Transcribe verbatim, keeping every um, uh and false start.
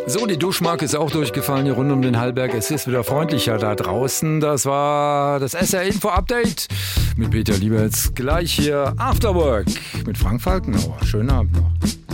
So, die Duschmarke ist auch durchgefallen hier rund um den Hallberg. Es ist wieder freundlicher da draußen. Das war das S R Info Update mit Peter Lieberts. Gleich hier After Work mit Frank Falkenauer. Schönen Abend noch.